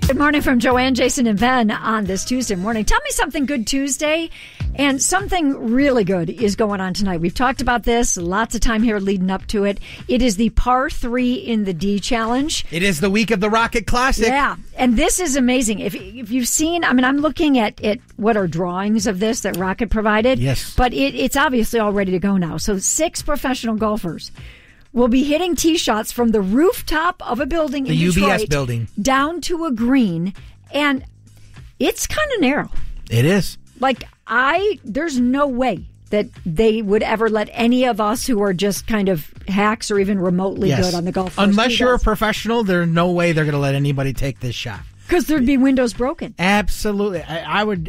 Good morning from Joanne, Jason, and Ben on this Tuesday morning. Tell me something good Tuesday, and something really good is going on tonight. We've talked about this, lots of time here leading up to it. It is the Par 3 in the D Challenge. It is the week of the Rocket Classic. Yeah, and this is amazing. If you've seen, I mean, I'm looking at what are drawings of this that Rocket provided. Yes. But it's obviously all ready to go now. So 6 professional golfers will be hitting tee shots from the rooftop of a building in Detroit, UBS building, down to a green, and it's kind of narrow. It is. Like, there's no way that they would ever let any of us who are just kind of hacks or even remotely good on the golf course. Unless you're a professional, there's no way they're going to let anybody take this shot. Because there'd be windows broken. Absolutely. I would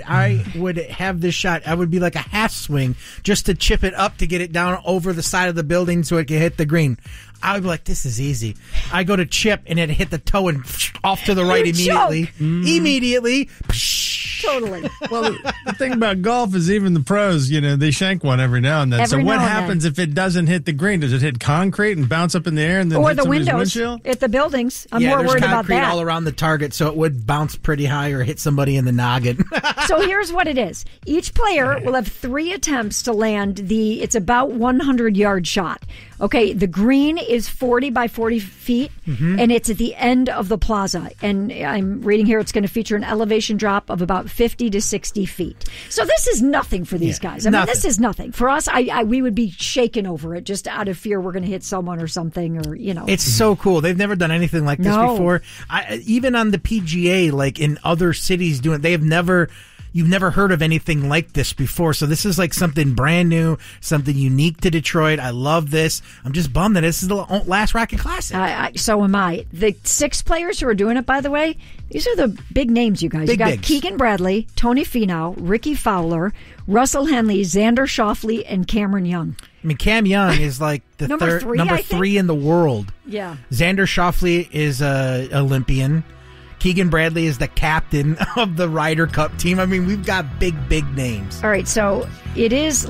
have this shot. I would be like a half swing just to chip it up to get it down over the side of the building so it can hit the green. I would be like, this is easy. I go to chip and it hit the toe and off to the right immediately. Immediately. Totally. Well, the thing about golf is even the pros, they shank one every now and then. So what happens if it doesn't hit the green? Does it hit concrete and bounce up in the air and then or hit the windows windshield? at the buildings? I'm more worried about that. There's concrete all around the target, so it would bounce pretty high or hit somebody in the noggin. So here's what it is. Each player will have 3 attempts to land it's about 100-yard shot. Okay, the green is 40 by 40 feet, and it's at the end of the plaza. And I'm reading here it's going to feature an elevation drop of about 50 to 60 feet. So this is nothing for these guys. I mean, this is nothing. For us, we would be shaken over it just out of fear we're going to hit someone or something or, It's so cool. They've never done anything like this before. Even on the PGA, like in other cities doing it, you've never heard of anything like this before. So this is like something brand new, something unique to Detroit. I love this. I'm just bummed that this is the last Rocket Classic. So am I. The 6 players who are doing it, by the way, these are the big names, you guys. You got bigs. Keegan Bradley, Tony Finau, Ricky Fowler, Russell Henley, Xander Schauffele, and Cameron Young. I mean, Cam Young is like the number three in the world. Yeah. Xander Schauffele is an Olympian. Keegan Bradley is the captain of the Ryder Cup team. I mean, we've got big names. All right, so it is